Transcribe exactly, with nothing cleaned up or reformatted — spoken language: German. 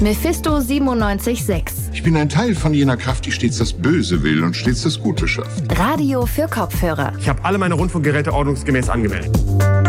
Mephisto siebenundneunzig Komma sechs. Ich bin ein Teil von jener Kraft, die stets das Böse will und stets das Gute schafft. Radio für Kopfhörer. Ich habe alle meine Rundfunkgeräte ordnungsgemäß angemeldet.